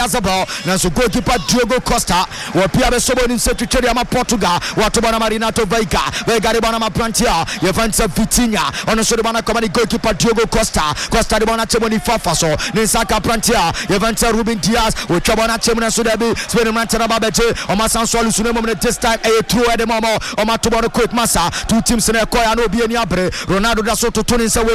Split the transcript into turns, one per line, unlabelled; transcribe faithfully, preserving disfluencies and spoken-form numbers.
Azabal, Nanso goalkeeper Diogo Costa, or Pierre Sobon in Secretary Ama Portugal, Watobana Marinato Vega, Vega de Bonama Plantia, Yevanta Vitinha, on the Sodobana Company goalkeeper Diogo Costa, Costa de Bonachemoni Fafaso, Ninsaka Plantia, Yevanta Ruben Diaz, with Chabana Chemona Sudabi, Spain Mantana Babete, Omasan Solusunum this time, a true at the Momo, Omatobano Quick Massa, two teams in a Koya no Bieniabre, Ronaldo da Soto Tunis away.